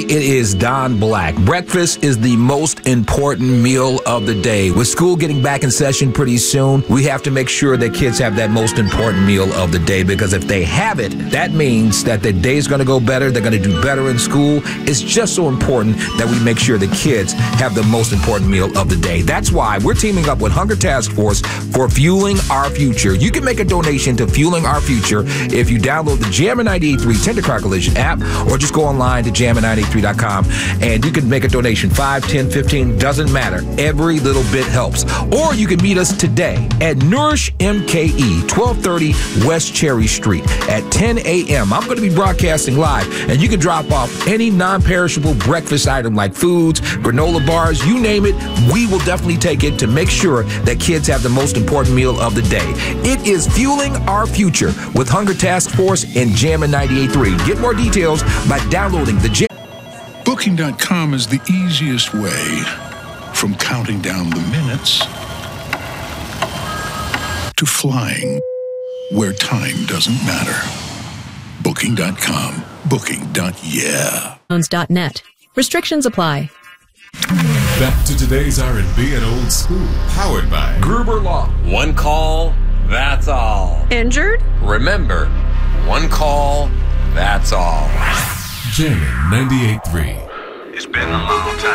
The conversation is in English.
It is Don Black. Breakfast is the most important meal of the day. With school getting back in session pretty soon, we have to make sure that kids have that most important meal of the day, because if they have it, that means that their day's going to go better. They're going to do better in school. It's just so important that we make sure the kids have the most important meal of the day. That's why we're teaming up with Hunger Task Force for Fueling Our Future. You can make a donation to Fueling Our Future if you download the Jammin' 98.3 Tender Car Collision app, or just go online to jammin'93.com and you can make a donation. 5, 10, 15, doesn't matter. Every little bit helps. Or you can meet us today at Nourish MKE, 1230 West Cherry Street at 10 a.m. I'm going to be broadcasting live, and you can drop off any non-perishable breakfast item like foods, granola bars, you name it. We will definitely take it to make sure that kids have the most important meal of the day. It is Fueling Our Future with Hunger Task Force and Jammin' 98.3. Get more details by downloading the Booking.com is the easiest way from counting down the minutes to flying where time doesn't matter. Booking.com. Booking.yeah. .net. Restrictions apply. Back to today's R&B and old school, powered by Gruber Law. One call, that's all. Injured? Remember, one call, that's all. Jammin' 98.3. It's been a long time.